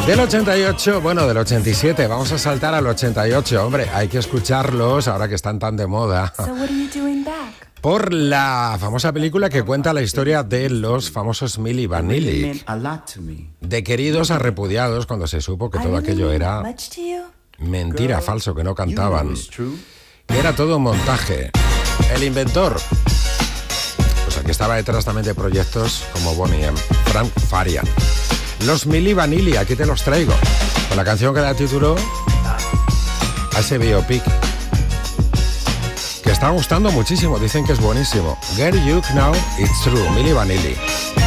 Del 88, bueno, del 87, vamos a saltar al 88. Hombre, hay que escucharlos ahora que están tan de moda. Por la famosa película que cuenta la historia de los famosos Milli Vanilli. De queridos a repudiados cuando se supo que todo aquello era mentira, falso, que no cantaban. Que era todo un montaje. El inventor, pues aquí estaba detrás también de proyectos como Bonnie M, Frank Farian. Los Milli Vanilli, aquí te los traigo. Con la canción que da título a ese biopic. Que está gustando muchísimo, dicen que es buenísimo. Girl, You Know It's True, Milli Vanilli.